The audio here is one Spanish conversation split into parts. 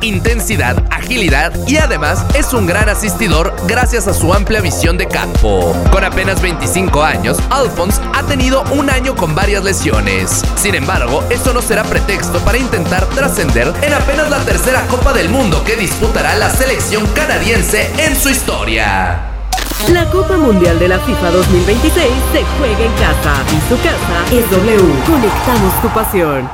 intensidad, agilidad y además es un gran asistidor gracias a su amplia visión de campo. Con apenas 25 años, Alphonse ha tenido un año con varias lesiones. Sin embargo, esto no será pretexto para intentar trascender en apenas la tercera Copa del Mundo que disputará la selección canadiense en su historia. La Copa Mundial de la FIFA 2026 se juega en casa y su casa es W. Conectamos tu pasión.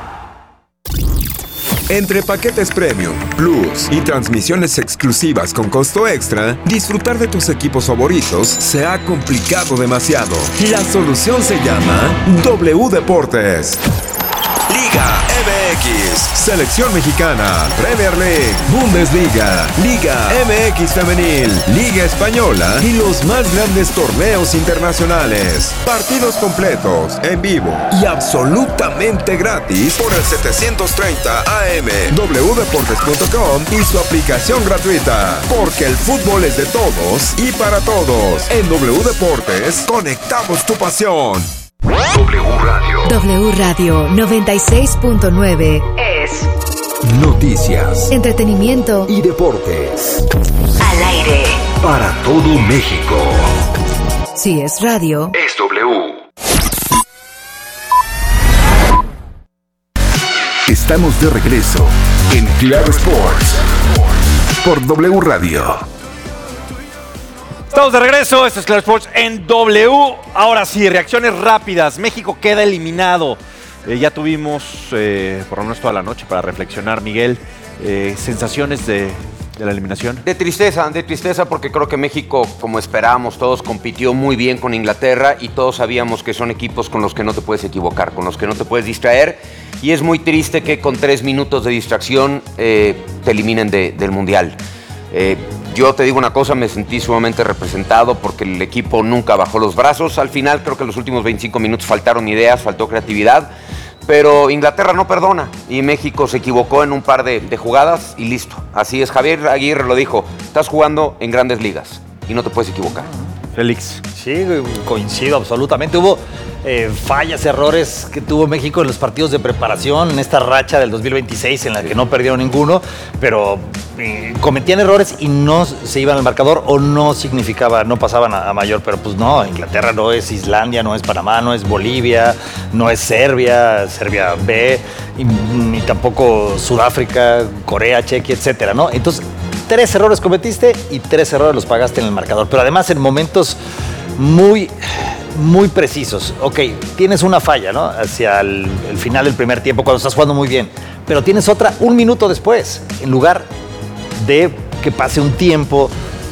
Entre paquetes Premium, Plus y transmisiones exclusivas con costo extra, disfrutar de tus equipos favoritos se ha complicado demasiado. La solución se llama W Deportes. Liga MX, Selección Mexicana, Premier League, Bundesliga, Liga MX Femenil, Liga Española y los más grandes torneos internacionales. Partidos completos, en vivo y absolutamente gratis por el 730 AM, wdeportes.com y su aplicación gratuita. Porque el fútbol es de todos y para todos. En W Deportes, conectamos tu pasión. W Radio 96.9 es noticias, entretenimiento y deportes. Al aire Para todo México. Si es radio, es W. Estamos de regreso en Claro Sports por W Radio. Estamos de regreso, esto es Claro Sports en W. Ahora sí, reacciones rápidas. México queda eliminado. Ya tuvimos por lo menos toda la noche para reflexionar, Miguel. Sensaciones de la eliminación. De tristeza, porque creo que México, como esperábamos todos, compitió muy bien con Inglaterra y todos sabíamos que son equipos con los que no te puedes equivocar, con los que no te puedes distraer. Y es muy triste que con 3 minutos de distracción te eliminen del Mundial. Yo te digo una cosa, me sentí sumamente representado porque el equipo nunca bajó los brazos. Al final creo que en los últimos 25 minutos faltaron ideas, faltó creatividad, pero Inglaterra no perdona y México se equivocó en un par de jugadas y listo. Así es, Javier Aguirre lo dijo, estás jugando en grandes ligas y no te puedes equivocar. Félix. Sí, coincido absolutamente. Hubo fallas, errores que tuvo México en los partidos de preparación, en esta racha del 2026 en la que no perdieron ninguno, pero cometían errores y no se iban al marcador o no significaba, no pasaban a mayor, pero pues no, Inglaterra no es Islandia, no es Panamá, no es Bolivia, no es Serbia B, ni tampoco Sudáfrica, Corea, Chequia, etcétera, ¿no? Entonces, 3 errores cometiste y 3 errores los pagaste en el marcador, pero además en momentos muy precisos. Ok, tienes una falla, ¿no? Hacia el final del primer tiempo, cuando estás jugando muy bien, pero tienes otra 1 minuto después, en lugar de que pase un tiempo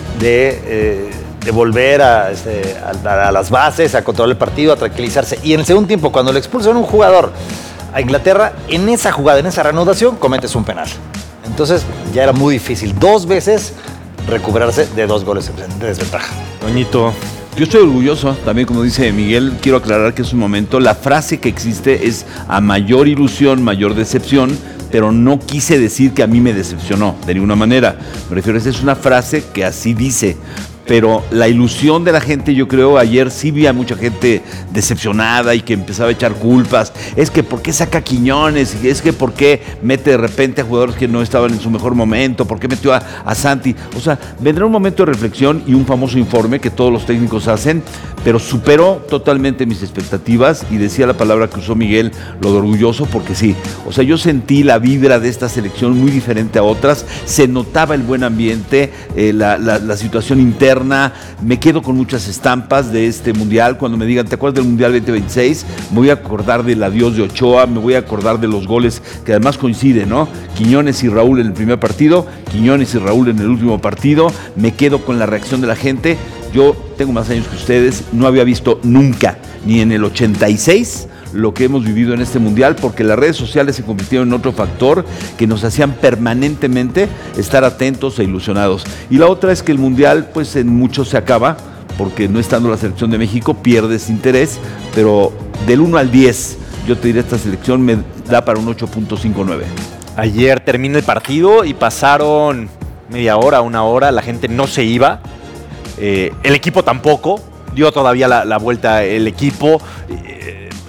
de volver a las bases, a controlar el partido, a tranquilizarse. Y en el segundo tiempo, cuando le expulsan a un jugador a Inglaterra, en esa jugada, en esa reanudación, cometes un penal. Entonces ya era muy difícil 2 veces recuperarse de 2 goles de desventaja. Toñito. Yo estoy orgulloso, también como dice Miguel, quiero aclarar que es un momento, la frase que existe es a mayor ilusión, mayor decepción, pero no quise decir que a mí me decepcionó, de ninguna manera. Me refiero, esa es una frase que así dice. Pero la ilusión de la gente, yo creo, ayer sí vi a mucha gente decepcionada y que empezaba a echar culpas. Es que ¿por qué saca Quiñones? Es que ¿por qué mete de repente a jugadores que no estaban en su mejor momento? ¿Por qué metió a Santi? O sea, vendrá un momento de reflexión y un famoso informe que todos los técnicos hacen, pero superó totalmente mis expectativas y decía la palabra que usó Miguel, lo de orgulloso, porque sí. O sea, yo sentí la vibra de esta selección muy diferente a otras, se notaba el buen ambiente, la situación interna. Me quedo con muchas estampas de este mundial. Cuando me digan, ¿te acuerdas del mundial 2026? Me voy a acordar del adiós de Ochoa, me voy a acordar de los goles que además coinciden, ¿no? Quiñones y Raúl en el primer partido, Quiñones y Raúl en el último partido. Me quedo con la reacción de la gente. Yo tengo más años que ustedes, no había visto nunca, ni en el 86, lo que hemos vivido en este mundial, porque las redes sociales se convirtieron en otro factor que nos hacían permanentemente estar atentos e ilusionados. Y la otra es que el mundial, pues en mucho se acaba, porque no estando la selección de México pierdes interés, pero del 1 al 10, yo te diré, esta selección me da para un 8.59. Ayer terminó el partido y pasaron media hora, 1 hora, la gente no se iba, el equipo tampoco, dio todavía la vuelta el equipo.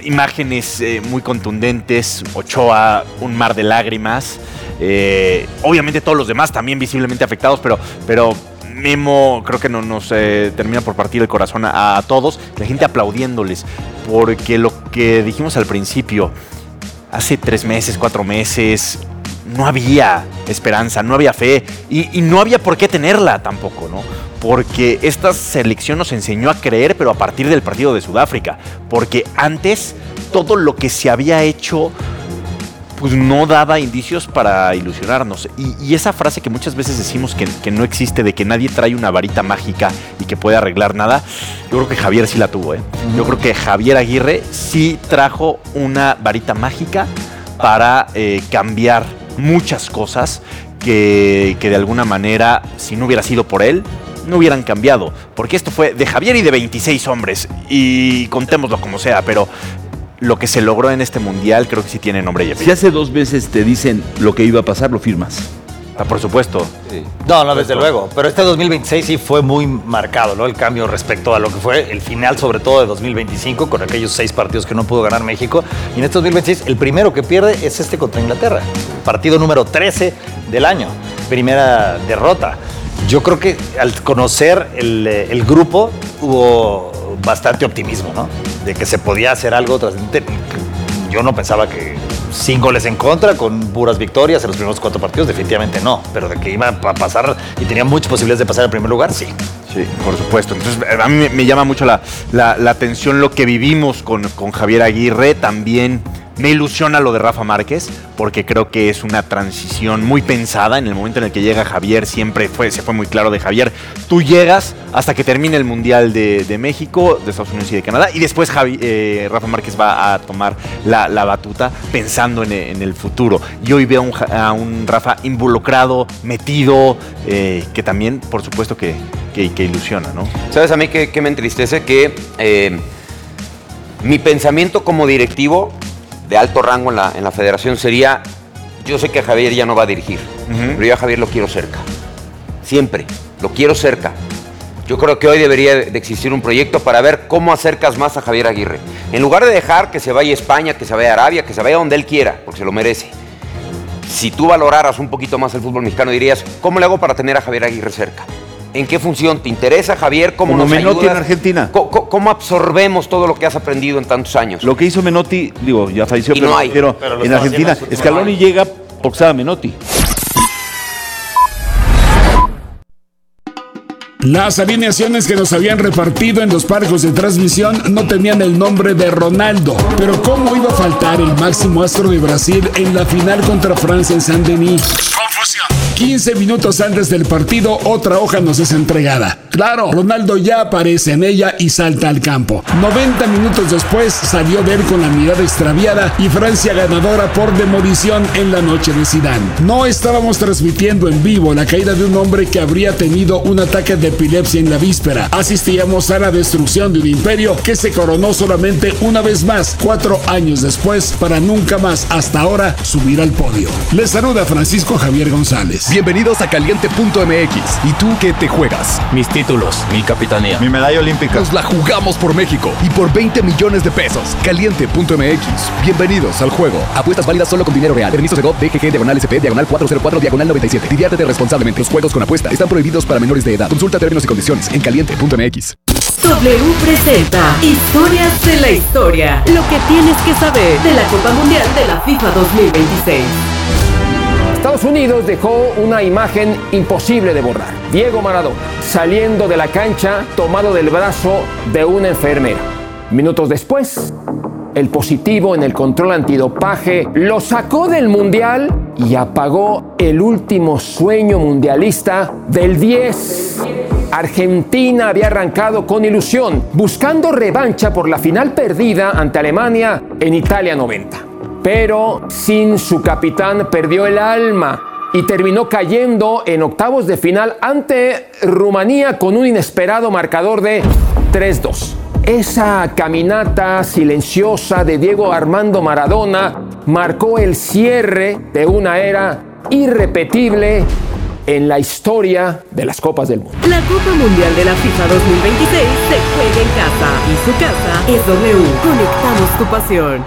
imágenes muy contundentes, Ochoa, un mar de lágrimas. Obviamente todos los demás también visiblemente afectados, pero Memo creo que nos termina por partir el corazón a todos. La gente aplaudiéndoles, porque lo que dijimos al principio, hace 3 meses, 4 meses, no había esperanza, no había fe y no había por qué tenerla tampoco, ¿no? Porque esta selección nos enseñó a creer, pero a partir del partido de Sudáfrica, porque antes todo lo que se había hecho pues no daba indicios para ilusionarnos. Y esa frase que muchas veces decimos que no existe, de que nadie trae una varita mágica y que puede arreglar nada, yo creo que Javier sí la tuvo, ¿eh? Yo creo que Javier Aguirre sí trajo una varita mágica para cambiar muchas cosas que de alguna manera, si no hubiera sido por él, no hubieran cambiado. Porque esto fue de Javier y de 26 hombres, y contémoslo como sea, pero lo que se logró en este mundial creo que sí tiene nombre y apellido. Si hace 2 veces te dicen lo que iba a pasar, lo firmas. Por supuesto. Sí. No, desde luego. Pero este 2026 sí fue muy marcado, ¿no? El cambio respecto a lo que fue el final, sobre todo de 2025, con aquellos 6 partidos que no pudo ganar México. Y en este 2026, el primero que pierde es este contra Inglaterra. Partido número 13 del año. Primera derrota. Yo creo que al conocer el grupo hubo bastante optimismo, ¿no? De que se podía hacer algo trascendente. Yo no pensaba que 5 goles en contra con puras victorias en los primeros 4 partidos, definitivamente no. Pero de que iba a pasar y tenía muchas posibilidades de pasar al primer lugar, sí. Sí, por supuesto. Entonces, a mí me llama mucho la atención lo que vivimos con Javier Aguirre. También me ilusiona lo de Rafa Márquez, porque creo que es una transición muy pensada. En el momento en el que llega Javier, se fue muy claro de Javier. Tú llegas hasta que termine el Mundial de México, de Estados Unidos y de Canadá, y después Rafa Márquez va a tomar la batuta pensando en el futuro. Y hoy veo a un Rafa involucrado, metido, que también, por supuesto, que ilusiona, ¿no? ¿Sabes a mí qué me entristece? Que mi pensamiento como directivo de alto rango en la federación sería, yo sé que Javier ya no va a dirigir, pero yo a Javier lo quiero cerca. Siempre, lo quiero cerca. Yo creo que hoy debería de existir un proyecto para ver cómo acercas más a Javier Aguirre. En lugar de dejar que se vaya a España, que se vaya a Arabia, que se vaya donde él quiera, porque se lo merece. Si tú valoraras un poquito más el fútbol mexicano, dirías, ¿cómo le hago para tener a Javier Aguirre cerca? ¿En qué función te interesa, Javier? ¿Cómo nos ayudas? Menotti en Argentina. ¿Cómo absorbemos todo lo que has aprendido en tantos años? Lo que hizo Menotti, ya falleció, y no hay. Pero en Argentina, Scaloni llega porque estaba Menotti. Las alineaciones que nos habían repartido en los palcos de transmisión no tenían el nombre de Ronaldo, pero ¿cómo iba a faltar el máximo astro de Brasil en la final contra Francia en Saint-Denis? Confusión. 15 minutos antes del partido, otra hoja nos es entregada. Claro, Ronaldo ya aparece en ella y salta al campo. 90 minutos después salió de él con la mirada extraviada y Francia ganadora por demolición en la noche de Zidane. No estábamos transmitiendo en vivo la caída de un hombre que habría tenido un ataque de epilepsia en la víspera. Asistíamos a la destrucción de un imperio que se coronó solamente una vez más, 4 años después, para nunca más hasta ahora subir al podio. Les saluda Francisco Javier González. Bienvenidos a Caliente.mx. ¿Y tú qué te juegas? Mis títulos, mi capitanía, mi medalla olímpica. Nos la jugamos por México y por 20 millones de pesos. Caliente.mx. Bienvenidos al juego. Apuestas válidas solo con dinero real. Permiso Segov DGG/SP /404/97. Diviértete responsablemente. Los juegos con apuesta están prohibidos para menores de edad. Consulta términos y condiciones en Caliente.mx. W presenta Historias de la Historia. Lo que tienes que saber de la Copa Mundial de la FIFA 2026. Estados Unidos dejó una imagen imposible de borrar. Diego Maradona saliendo de la cancha tomado del brazo de una enfermera. Minutos después, el positivo en el control antidopaje lo sacó del Mundial y apagó el último sueño mundialista del 10. Argentina había arrancado con ilusión, buscando revancha por la final perdida ante Alemania en Italia 90. Pero sin su capitán perdió el alma y terminó cayendo en octavos de final ante Rumanía con un inesperado marcador de 3-2. Esa caminata silenciosa de Diego Armando Maradona marcó el cierre de una era irrepetible en la historia de las Copas del Mundo. La Copa Mundial de la FIFA 2026 se juega en casa y su casa es W. Conectamos tu pasión.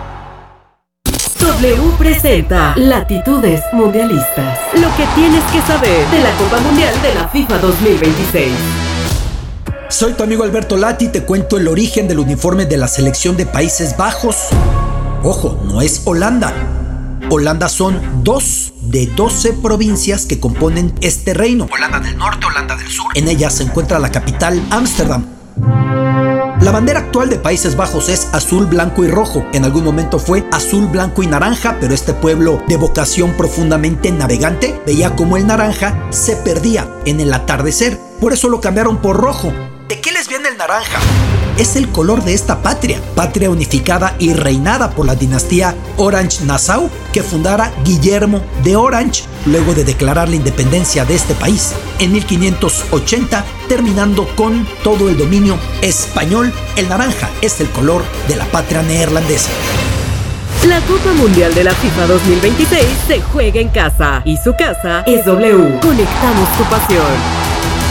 W presenta Latitudes Mundialistas. Lo que tienes que saber de la Copa Mundial de la FIFA 2026. Soy tu amigo Alberto Lati y te cuento el origen del uniforme de la selección de Países Bajos. Ojo, no es Holanda. Holanda son 2 de 12 provincias que componen este reino. Holanda del Norte, Holanda del Sur. En ella se encuentra la capital, Ámsterdam. La bandera actual de Países Bajos es azul, blanco y rojo. En algún momento fue azul, blanco y naranja, pero este pueblo de vocación profundamente navegante veía como el naranja se perdía en el atardecer. Por eso lo cambiaron por rojo. ¿De qué les viene el naranja? Es el color de esta patria unificada y reinada por la dinastía Orange-Nassau que fundara Guillermo de Orange luego de declarar la independencia de este país en 1580, terminando con todo el dominio español. El naranja es el color de la patria neerlandesa. La Copa Mundial de la FIFA 2026 se juega en casa y su casa es W. Conectamos tu pasión.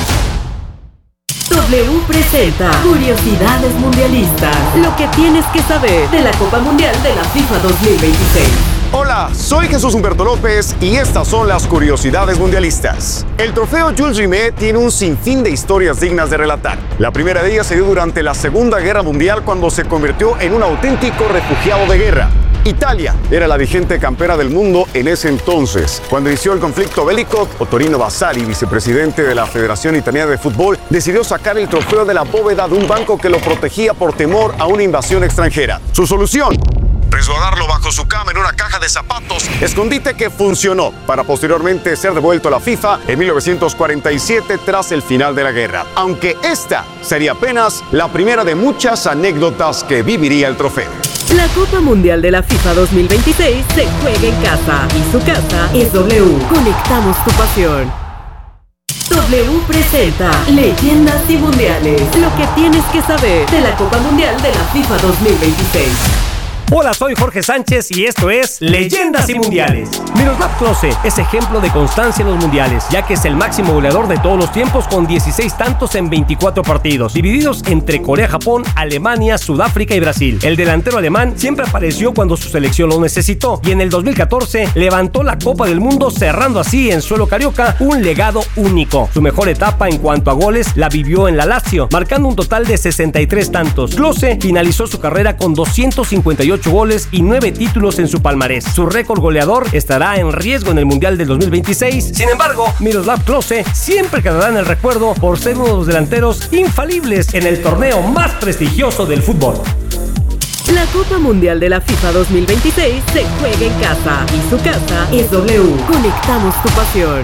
W presenta Curiosidades Mundialistas. Lo que tienes que saber de la Copa Mundial de la FIFA 2026. Hola, soy Jesús Humberto López y estas son las Curiosidades Mundialistas. El trofeo Jules Rimet tiene un sinfín de historias dignas de relatar. La primera de ellas se dio durante la Segunda Guerra Mundial cuando se convirtió en un auténtico refugiado de guerra. Italia era la vigente campera del mundo en ese entonces. Cuando inició el conflicto bélico, Ottorino Vasari, vicepresidente de la Federación Italiana de Fútbol, decidió sacar el trofeo de la bóveda de un banco que lo protegía por temor a una invasión extranjera. Su solución: resguardarlo bajo su cama en una caja de zapatos, escondite que funcionó para posteriormente ser devuelto a la FIFA en 1947 tras el final de la guerra. Aunque esta sería apenas la primera de muchas anécdotas que viviría el trofeo. La Copa Mundial de la FIFA 2026 se juega en casa y su casa es W. Conectamos tu pasión. W presenta Leyendas y Mundiales. Lo que tienes que saber de la Copa Mundial de la FIFA 2026. Hola, soy Jorge Sánchez y esto es Leyendas y Mundiales. Miroslav Klose es ejemplo de constancia en los mundiales, ya que es el máximo goleador de todos los tiempos con 16 tantos en 24 partidos, divididos entre Corea, Japón, Alemania, Sudáfrica y Brasil. El delantero alemán siempre apareció cuando su selección lo necesitó y en el 2014 levantó la Copa del Mundo, cerrando así en suelo carioca un legado único. Su mejor etapa en cuanto a goles la vivió en la Lazio, marcando un total de 63 tantos. Klose finalizó su carrera con 258 goles y 9 títulos en su palmarés. Su récord goleador estará en riesgo en el Mundial del 2026. Sin embargo, Miroslav Klose siempre quedará en el recuerdo por ser uno de los delanteros infalibles en el torneo más prestigioso del fútbol. La Copa Mundial de la FIFA 2026 se juega en casa y su casa es W. Conectamos tu pasión.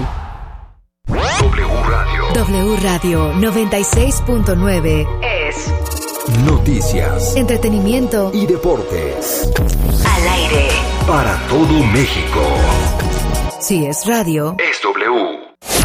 W Radio 96.9 es noticias, entretenimiento y deportes. Al aire. Para todo México. Si es radio, es W.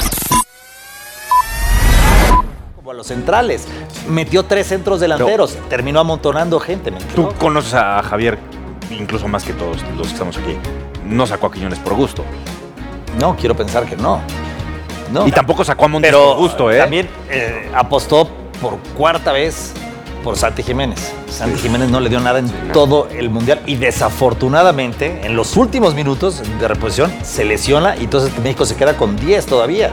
Como a los centrales. Metió 3 centros delanteros. Terminó amontonando gente. Tú conoces a Javier, incluso más que todos los que estamos aquí. No sacó a Quiñones por gusto. No, quiero pensar que no. Y tampoco sacó a Montes por gusto, ¿eh? También apostó por 4ª vez por Santi Jiménez. Santi Jiménez no le dio nada en todo el Mundial y desafortunadamente en los últimos minutos de reposición se lesiona y entonces México se queda con 10 todavía.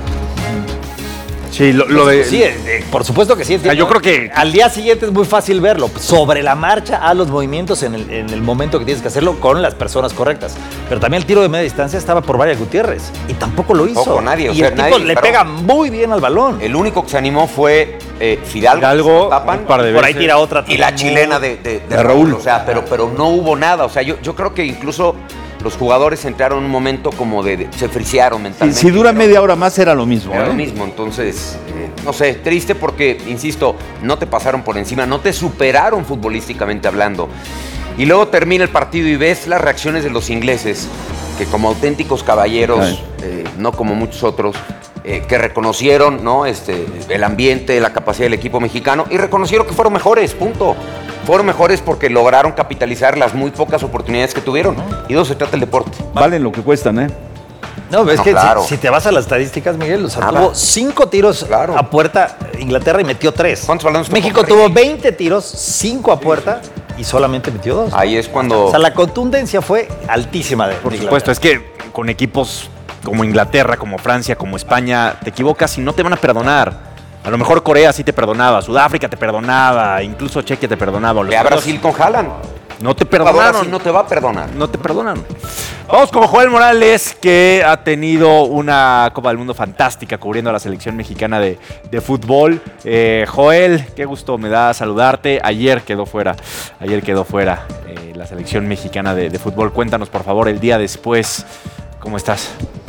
Sí, lo de... Sí, por supuesto que sí. Yo creo que... Al día siguiente es muy fácil verlo. Sobre la marcha, haz los movimientos en el momento que tienes que hacerlo con las personas correctas. Pero también el tiro de media distancia estaba por Brian Gutiérrez y tampoco lo hizo. Ojo, nadie. Y el tipo le pega muy bien al balón. El único que se animó fue Fidalgo, un par de veces. Por ahí tira otra. Y la chilena de Raúl. O sea, pero no hubo nada. O sea, yo creo que incluso los jugadores entraron en un momento como se frisearon mentalmente. Si dura media hora más era lo mismo. Era lo mismo, entonces, no sé, triste porque, insisto, no te pasaron por encima, no te superaron futbolísticamente hablando. Y luego termina el partido y ves las reacciones de los ingleses, que como auténticos caballeros, no como muchos otros, que reconocieron, ¿no? El ambiente, la capacidad del equipo mexicano y reconocieron que fueron mejores, punto. Fueron mejores porque lograron capitalizar las muy pocas oportunidades que tuvieron. Y de eso se trata el deporte. Valen lo que cuestan, ¿eh? No, es No, que claro. si te vas a las estadísticas, Miguel, o sea, tuvo 5 tiros a puerta Inglaterra y metió 3. ¿Cuántos balones tocó México Henry? tuvo 20 tiros, 5 a puerta y solamente metió 2. Ahí es cuando... O sea, la contundencia fue altísima de Por supuesto, es que con equipos como Inglaterra, como Francia, como España, te equivocas y no te van a perdonar. A lo mejor Corea sí te perdonaba, Sudáfrica te perdonaba, incluso Chequia te perdonaba. Ve a Brasil con Haaland. No te Ahora perdonaron. sí no te va a perdonar. No te perdonan. Vamos con Joel Morales, que ha tenido una Copa del Mundo fantástica cubriendo a la selección mexicana de fútbol. Joel, qué gusto me da saludarte. Ayer quedó fuera la selección mexicana de fútbol. Cuéntanos, por favor, el día después, ¿cómo estás?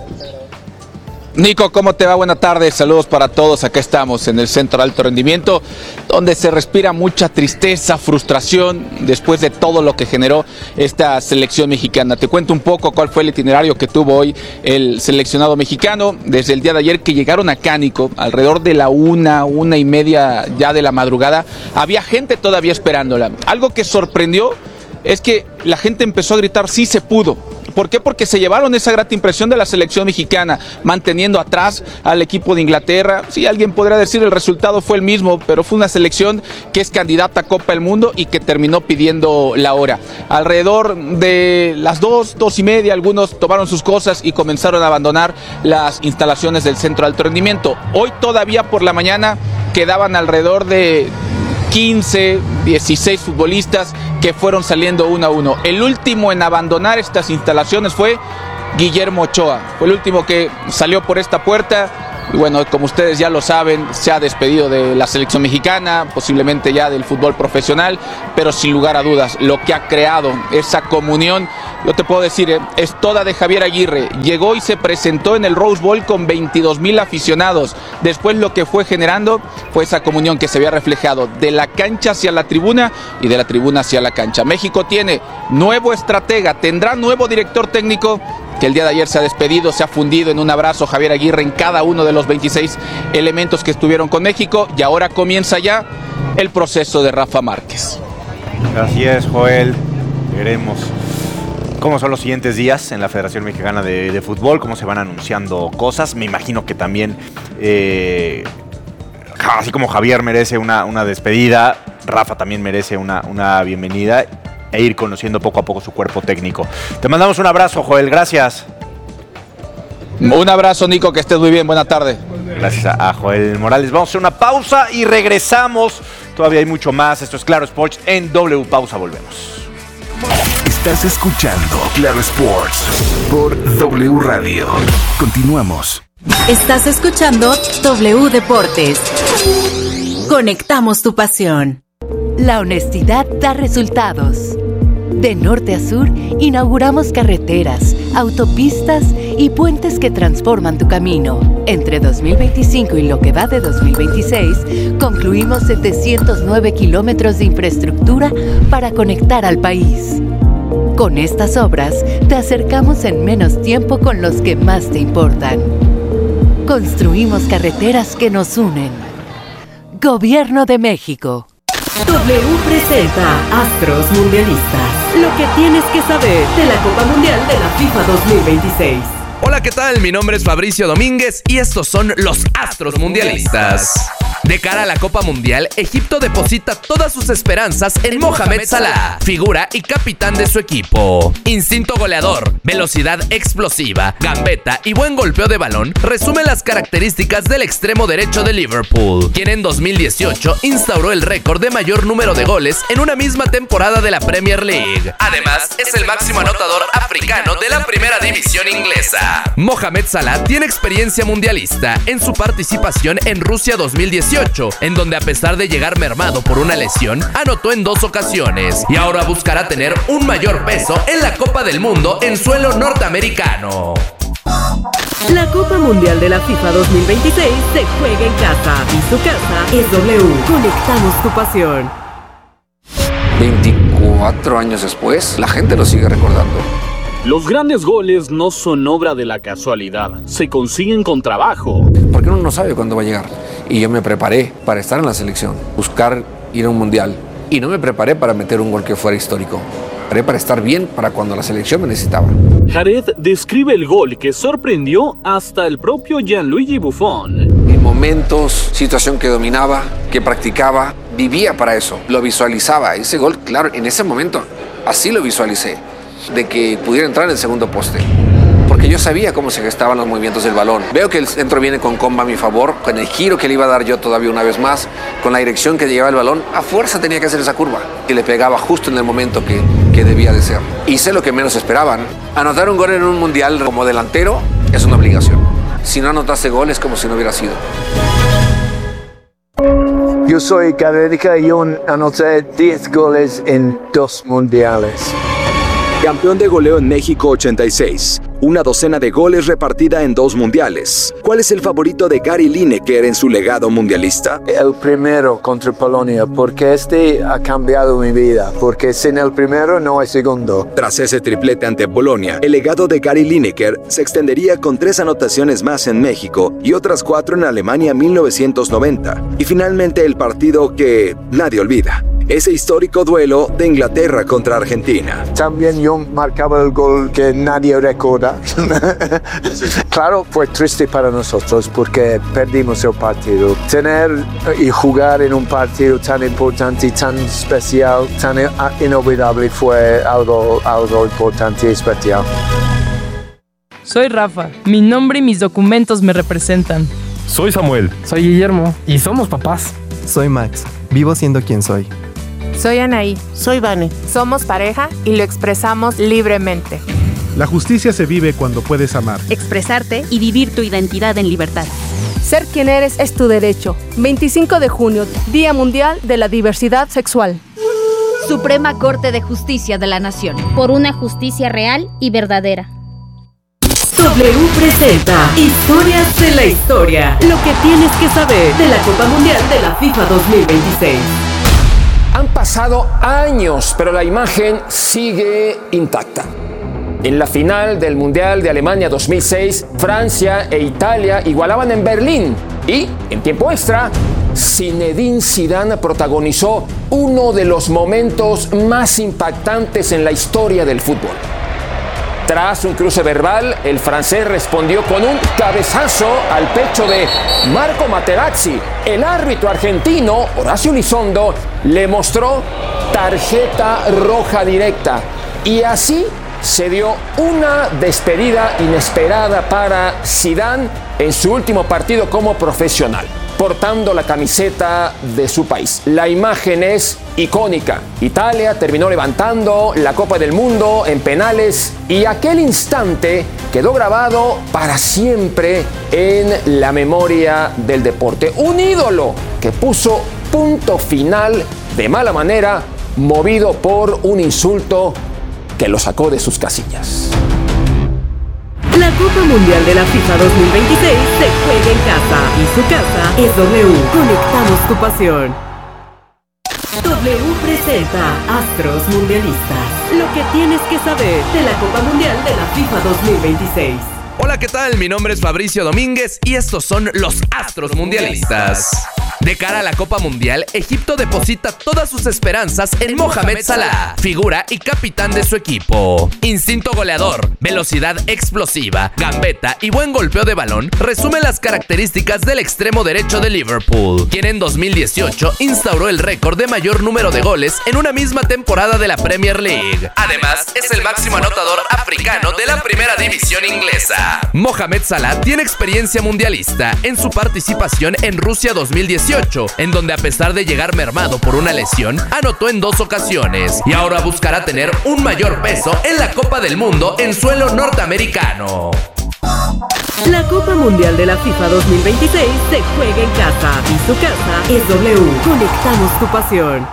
Nico, ¿cómo te va? Buenas tardes, saludos para todos. Acá estamos en el Centro de Alto Rendimiento, donde se respira mucha tristeza, frustración después de todo lo que generó esta selección mexicana. Te cuento un poco cuál fue el itinerario que tuvo hoy el seleccionado mexicano. Desde el día de ayer que llegaron a Cánico, alrededor de la 1:30 ya de la madrugada, había gente todavía esperándola. Algo que sorprendió es que la gente empezó a gritar sí se pudo. ¿Por qué? Porque se llevaron esa grata impresión de la selección mexicana, manteniendo atrás al equipo de Inglaterra. Sí, alguien podría decir el resultado fue el mismo, pero fue una selección que es candidata a Copa del Mundo y que terminó pidiendo la hora. Alrededor de las 2:30, algunos tomaron sus cosas y comenzaron a abandonar las instalaciones del Centro de Alto Rendimiento. Hoy todavía por la mañana quedaban alrededor de 15, 16 futbolistas que fueron saliendo uno a uno. El último en abandonar estas instalaciones fue Guillermo Ochoa. Fue el último que salió por esta puerta. Y bueno, como ustedes ya lo saben, se ha despedido de la selección mexicana, posiblemente ya del fútbol profesional, pero sin lugar a dudas, lo que ha creado esa comunión, yo te puedo decir, es toda de Javier Aguirre. Llegó y se presentó en el Rose Bowl con 22,000 aficionados. Después lo que fue generando fue esa comunión que se había reflejado de la cancha hacia la tribuna y de la tribuna hacia la cancha. México tiene nuevo estratega, tendrá nuevo director técnico, que el día de ayer se ha despedido, se ha fundido en un abrazo Javier Aguirre en cada uno de los 26 elementos que estuvieron con México, y ahora comienza ya el proceso de Rafa Márquez. Así es, Joel. Veremos cómo son los siguientes días en la Federación Mexicana de Fútbol, cómo se van anunciando cosas. Me imagino que también, así como Javier merece una despedida, Rafa también merece una bienvenida e ir conociendo poco a poco su cuerpo técnico. Te mandamos un abrazo, Joel. Gracias. Un abrazo, Nico, que estés muy bien. Buena tarde. Gracias a Joel Morales. Vamos a hacer una pausa y regresamos. Todavía hay mucho más. Esto es Claro Sports en W. Pausa, volvemos. Estás escuchando Claro Sports por W Radio. Continuamos. Estás escuchando W Deportes. Conectamos tu pasión. La honestidad da resultados. De norte a sur, inauguramos carreteras, autopistas y puentes que transforman tu camino. Entre 2025 y lo que va de 2026, concluimos 709 kilómetros de infraestructura para conectar al país. Con estas obras, te acercamos en menos tiempo con los que más te importan. Construimos carreteras que nos unen. Gobierno de México. W presenta Astros Mundialistas. Lo que tienes que saber de la Copa Mundial de la FIFA 2026. Hola, ¿qué tal? Mi nombre es Fabricio Domínguez y estos son los Astros Mundialistas. De cara a la Copa Mundial, Egipto deposita todas sus esperanzas en Mohamed Salah, figura y capitán de su equipo. Instinto goleador, velocidad explosiva, gambeta y buen golpeo de balón resumen las características del extremo derecho de Liverpool, quien en 2018 instauró el récord de mayor número de goles en una misma temporada de la Premier League. Además, es el máximo anotador africano de la primera división inglesa. Mohamed Salah tiene experiencia mundialista en su participación en Rusia 2018, en donde a pesar de llegar mermado por una lesión, anotó en 2 ocasiones y ahora buscará tener un mayor peso en la Copa del Mundo en suelo norteamericano. La Copa Mundial de la FIFA 2026 se juega en casa y su casa es W. Conectamos tu pasión. 24 años después, la gente lo sigue recordando. Los grandes goles no son obra de la casualidad, se consiguen con trabajo. Porque uno no sabe cuándo va a llegar. Y yo me preparé para estar en la selección, buscar ir a un mundial. Y no me preparé para meter un gol que fuera histórico. Me preparé para estar bien para cuando la selección me necesitaba. Jared describe el gol que sorprendió hasta el propio Gianluigi Buffon. En momentos, situación que dominaba, que practicaba, vivía para eso, lo visualizaba. Ese gol, claro, en ese momento, así lo visualicé, de que pudiera entrar en el segundo poste. Porque yo sabía cómo se gestaban los movimientos del balón. Veo que el centro viene con comba a mi favor, con el giro que le iba a dar yo todavía una vez más, con la dirección que llevaba el balón, a fuerza tenía que hacer esa curva. Y le pegaba justo en el momento que debía de ser. Hice lo que menos esperaban. Anotar un gol en un mundial como delantero es una obligación. Si no anotaste gol es como si no hubiera sido. Yo soy Careca y yo anoté 10 goles en 2 mundiales. Campeón de goleo en México 86. Una docena de goles repartida en 2 mundiales. ¿Cuál es el favorito de Gary Lineker en su legado mundialista? El primero contra Polonia, porque ha cambiado mi vida, porque sin el primero no hay segundo. Tras ese triplete ante Polonia, el legado de Gary Lineker se extendería con 3 anotaciones más en México y otras 4 en Alemania 1990. Y finalmente el partido que nadie olvida. Ese histórico duelo de Inglaterra contra Argentina. También yo marcaba el gol que nadie recuerda. Claro, fue triste para nosotros porque perdimos el partido. Tener y jugar en un partido tan importante, tan especial, tan inolvidable fue algo importante y especial. Soy Rafa. Mi nombre y mis documentos me representan. Soy Samuel. Soy Guillermo. Y somos papás. Soy Max. Vivo siendo quien soy. Soy Anaí. Soy Vane. Somos pareja y lo expresamos libremente. La justicia se vive cuando puedes amar, expresarte y vivir tu identidad en libertad. Ser quien eres es tu derecho. 25 de junio, Día Mundial de la Diversidad Sexual. Suprema Corte de Justicia de la Nación. Por una justicia real y verdadera. W presenta Historias de la Historia. Lo que tienes que saber de la Copa Mundial de la FIFA 2026. Han pasado años, pero la imagen sigue intacta. En la final del Mundial de Alemania 2006, Francia e Italia igualaban en Berlín. Y, en tiempo extra, Zinedine Zidane protagonizó uno de los momentos más impactantes en la historia del fútbol. Tras un cruce verbal, el francés respondió con un cabezazo al pecho de Marco Materazzi. El árbitro argentino, Horacio Elizondo, le mostró tarjeta roja directa. Y así se dio una despedida inesperada para Zidane en su último partido como profesional, portando la camiseta de su país. La imagen es icónica. Italia terminó levantando la Copa del Mundo en penales y aquel instante quedó grabado para siempre en la memoria del deporte. Un ídolo que puso punto final de mala manera, movido por un insulto que lo sacó de sus casillas. La Copa Mundial de la FIFA 2026 se juega en casa y su casa es W. Conectamos tu pasión. W presenta Astros Mundialistas. Lo que tienes que saber de la Copa Mundial de la FIFA 2026. Hola, ¿qué tal? Mi nombre es Fabricio Domínguez y estos son los Astros Mundialistas. De cara a la Copa Mundial, Egipto deposita todas sus esperanzas en Mohamed Salah, figura y capitán de su equipo. Instinto goleador, velocidad explosiva, gambeta y buen golpeo de balón resumen las características del extremo derecho de Liverpool, quien en 2018 instauró el récord de mayor número de goles en una misma temporada de la Premier League. Además, es el máximo anotador africano de la primera división inglesa. Mohamed Salah tiene experiencia mundialista en su participación en Rusia 2018, en donde a pesar de llegar mermado por una lesión, anotó en 2 ocasiones y ahora buscará tener un mayor peso en la Copa del Mundo en suelo norteamericano. La Copa Mundial de la FIFA 2026 se juega en casa y su casa es W. Conectamos tu pasión.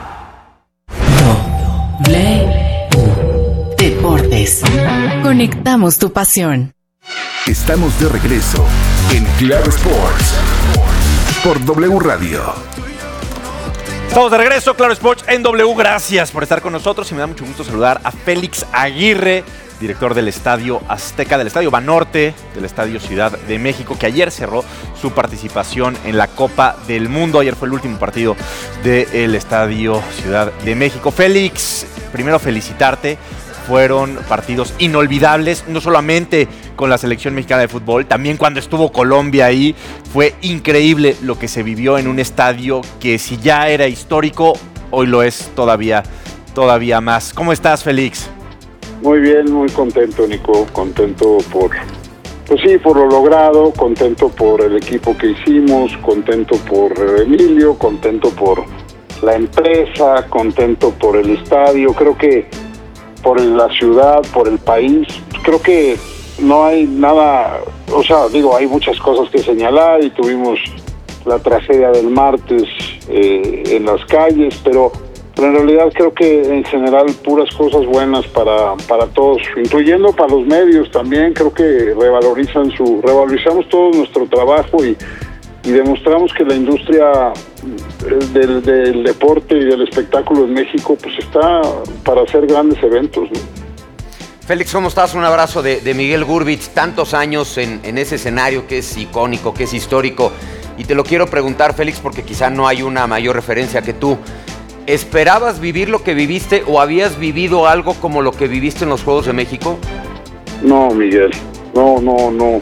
W Deportes. Conectamos tu pasión. Estamos de regreso en Claro Sports por W Radio. Estamos de regreso, Claro Sports en W. Gracias por estar con nosotros y me da mucho gusto saludar a Félix Aguirre, director del Estadio Azteca, del Estadio Banorte, del Estadio Ciudad de México, que ayer cerró su participación en la Copa del Mundo. Ayer fue el último partido del Estadio Ciudad de México. Félix, primero felicitarte. fueron partidos inolvidables, no solamente con la selección mexicana de fútbol, también cuando estuvo Colombia ahí, fue increíble lo que se vivió en un estadio que si ya era histórico, hoy lo es todavía más. ¿Cómo estás, Félix? Muy bien, muy contento, Nico, contento por lo logrado, contento por el equipo que hicimos, contento por Emilio, contento por la empresa, contento por el estadio, creo que por la ciudad, por el país, creo que no hay nada, hay muchas cosas que señalar y tuvimos la tragedia del martes en las calles, pero en realidad creo que en general puras cosas buenas para todos, incluyendo para los medios también. Creo que revalorizamos todo nuestro trabajo y demostramos que la industria del deporte y del espectáculo en México pues está para hacer grandes eventos, ¿no? Félix, ¿cómo estás? Un abrazo de Miguel Gurbitz, tantos años en ese escenario que es icónico, que es histórico, y te lo quiero preguntar, Félix, porque quizá no hay una mayor referencia que tú. ¿Esperabas vivir lo que viviste o habías vivido algo como lo que viviste en los Juegos de México? No, Miguel, no,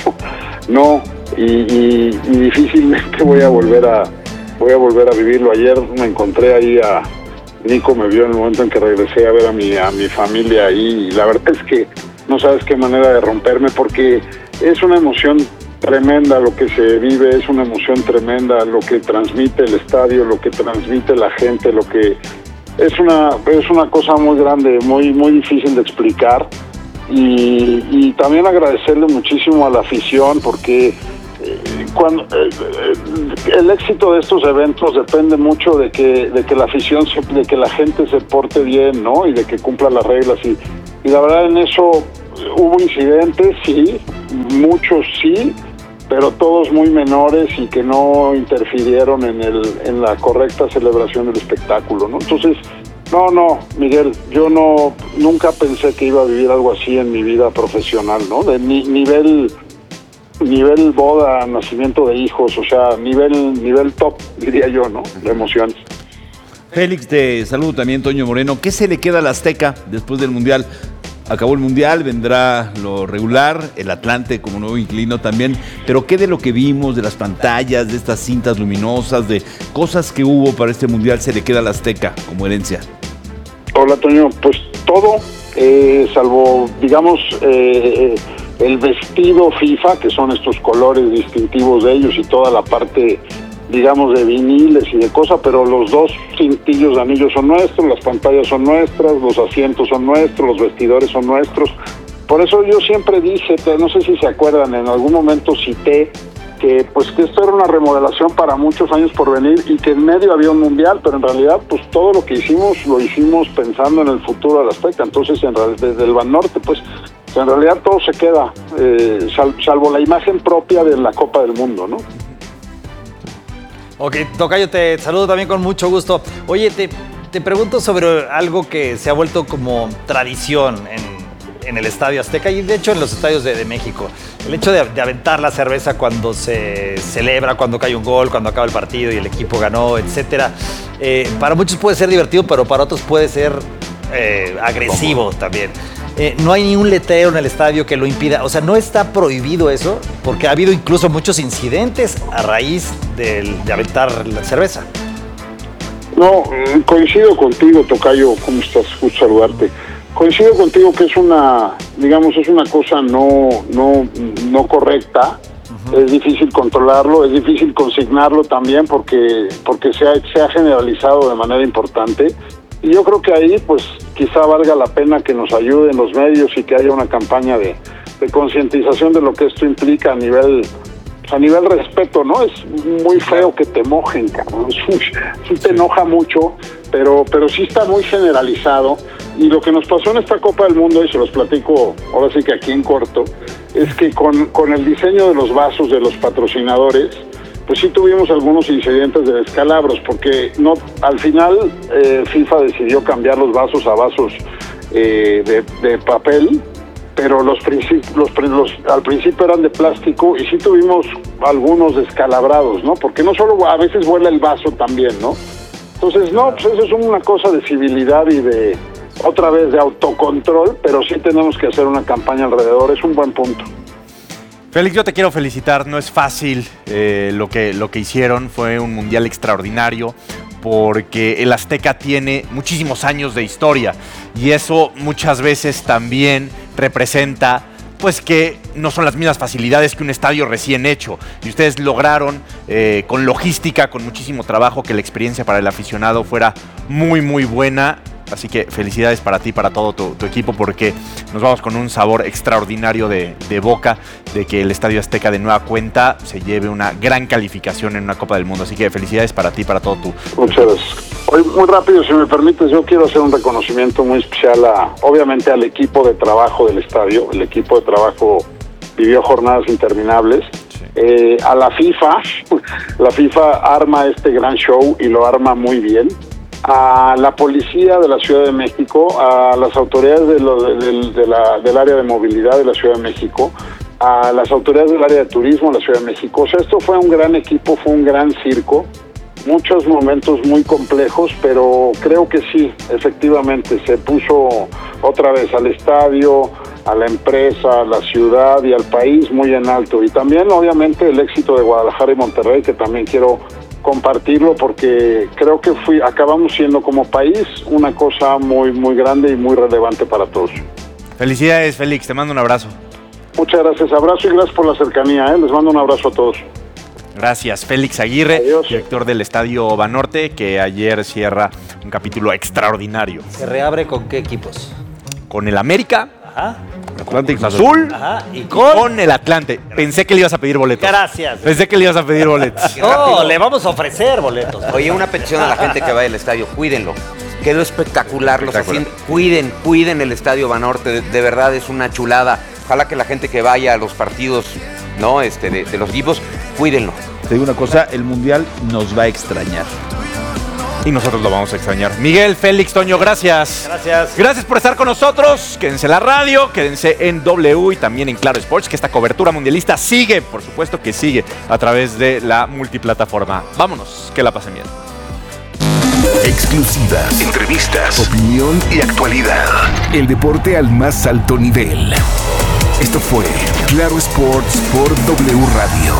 y difícilmente voy a volver a vivirlo. Ayer me encontré ahí a Nico, me vio en el momento en que regresé a ver a mi familia ahí, y la verdad es que no sabes qué manera de romperme, porque es una emoción tremenda lo que se vive, es una emoción tremenda lo que transmite el estadio, lo que transmite la gente, lo que es una cosa muy grande, muy difícil de explicar, y también agradecerle muchísimo a la afición, porque cuando el éxito de estos eventos depende mucho de que la afición, de que la gente se porte bien, ¿no? Y de que cumpla las reglas, y la verdad en eso hubo incidentes, sí, muchos sí, pero todos muy menores y que no interfirieron en la correcta celebración del espectáculo, ¿no? Entonces, no, Miguel, yo nunca pensé que iba a vivir algo así en mi vida profesional, ¿no? De nivel boda, nacimiento de hijos, nivel top, diría yo, ¿no? De emociones. Félix, te saludo también, Toño Moreno. ¿Qué se le queda al Azteca después del Mundial? Acabó el Mundial, vendrá lo regular, el Atlante como nuevo inquilino también, pero ¿qué de lo que vimos, de las pantallas, de estas cintas luminosas, de cosas que hubo para este Mundial se le queda al Azteca como herencia? Hola, Toño, pues todo, salvo, digamos, el vestido FIFA, que son estos colores distintivos de ellos, y toda la parte, digamos, de viniles y de cosas, pero los dos cintillos de anillos son nuestros, las pantallas son nuestras, los asientos son nuestros, los vestidores son nuestros. Por eso yo siempre dije, no sé si se acuerdan, en algún momento cité que esto era una remodelación para muchos años por venir y que en medio había un mundial, pero en realidad pues todo lo que hicimos lo hicimos pensando en el futuro de la Azteca. Entonces desde el Banorte pues en realidad todo se queda, salvo la imagen propia de la Copa del Mundo, ¿no? Ok, Tocayo, te saludo también con mucho gusto. Oye, te pregunto sobre algo que se ha vuelto como tradición en el Estadio Azteca y de hecho en los estadios de México. El hecho de aventar la cerveza cuando se celebra, cuando cae un gol, cuando acaba el partido y el equipo ganó, etcétera. Para muchos puede ser divertido, pero para otros puede ser agresivo también. No hay ni un letrero en el estadio que lo impida. O sea, no está prohibido eso, porque ha habido incluso muchos incidentes a raíz de aventar la cerveza. No, coincido contigo, Tocayo. ¿Cómo estás? Gusto saludarte. Coincido contigo que es una cosa no correcta. Es difícil controlarlo, es difícil consignarlo también porque se ha generalizado de manera importante. Y yo creo que ahí, pues, quizá valga la pena que nos ayuden los medios y que haya una campaña de concientización de lo que esto implica a nivel respeto, ¿no? Es muy feo que te mojen, cabrón. Sí te enoja mucho, pero sí está muy generalizado. Y lo que nos pasó en esta Copa del Mundo, y se los platico ahora sí que aquí en corto, es que con el diseño de los vasos de los patrocinadores, pues sí tuvimos algunos incidentes de descalabros, porque al final FIFA decidió cambiar los vasos a vasos de papel, pero al principio eran de plástico y sí tuvimos algunos descalabrados, ¿no? Porque no solo a veces vuela el vaso también, ¿no? Entonces, no, pues eso es una cosa de civilidad y de otra vez de autocontrol, pero sí tenemos que hacer una campaña alrededor. Es un buen punto. Félix, yo te quiero felicitar. No es fácil lo que hicieron. Fue un mundial extraordinario porque el Azteca tiene muchísimos años de historia y eso muchas veces también representa pues que no son las mismas facilidades que un estadio recién hecho. Y ustedes lograron, con logística, con muchísimo trabajo, que la experiencia para el aficionado fuera muy, muy buena. Así que felicidades para ti, para todo tu equipo, porque nos vamos con un sabor extraordinario de boca de que el Estadio Azteca de nueva cuenta se lleve una gran calificación en una Copa del Mundo. Así que felicidades para ti, para todo tu... Muchas gracias. Hoy, muy rápido, si me permites, yo quiero hacer un reconocimiento muy especial, obviamente al equipo de trabajo del estadio. El equipo de trabajo vivió jornadas interminables. Sí. A la FIFA arma este gran show y lo arma muy bien. A la policía de la Ciudad de México, a las autoridades del área de movilidad de la Ciudad de México, a las autoridades del área de turismo de la Ciudad de México. O sea, esto fue un gran equipo, fue un gran circo, muchos momentos muy complejos, pero creo que sí, efectivamente, se puso otra vez al estadio, a la empresa, a la ciudad y al país muy en alto. Y también, obviamente, el éxito de Guadalajara y Monterrey, que también quiero compartirlo porque creo que acabamos siendo como país una cosa muy, muy grande y muy relevante para todos. Felicidades, Félix, te mando un abrazo. Muchas gracias, abrazo y gracias por la cercanía, les mando un abrazo a todos. Gracias, Félix Aguirre, adiós. Director del Estadio Banorte, que ayer cierra un capítulo extraordinario. ¿Se reabre con qué equipos? Con el América, ajá, Atlántico Azul, ajá, y con el Atlante. Pensé que le ibas a pedir boletos. Gracias. Pensé que le ibas a pedir boletos. No, le vamos a ofrecer boletos. Oye, una petición a la gente que vaya al estadio, cuídenlo. Quedó espectacular, los asientos. Cuiden el Estadio Banorte, de verdad es una chulada. Ojalá que la gente que vaya a los partidos, ¿no? de los equipos, cuídenlo. Te digo una cosa, el Mundial nos va a extrañar. Y nosotros lo vamos a extrañar. Miguel, Félix, Toño, gracias. Gracias. Gracias por estar con nosotros. Quédense en la radio, quédense en W y también en Claro Sports, que esta cobertura mundialista sigue, por supuesto que sigue, a través de la multiplataforma. Vámonos, que la pasen bien. Exclusivas, entrevistas, opinión y actualidad. El deporte al más alto nivel. Esto fue Claro Sports por W Radio.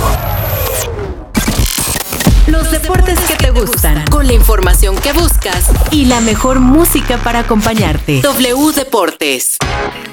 Los deportes que te gustan, con la información que buscas y la mejor música para acompañarte. W Deportes.